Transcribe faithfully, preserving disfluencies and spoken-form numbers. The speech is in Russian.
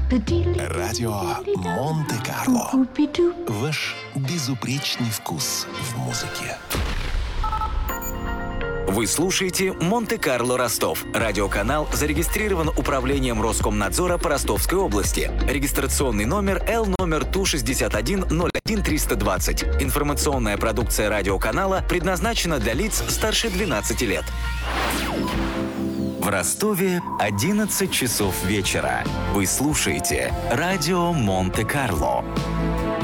Радио Монте-Карло. Ваш безупречный вкус в музыке. Вы слушаете «Монте-Карло Ростов». Радиоканал зарегистрирован Управлением Роскомнадзора по Ростовской области. Регистрационный номер Л номер Ту шестьдесят один ноль один триста двадцать. Информационная продукция радиоканала предназначена для лиц старше двенадцати лет. В Ростове одиннадцать часов вечера. Вы слушаете радио Монте-Карло.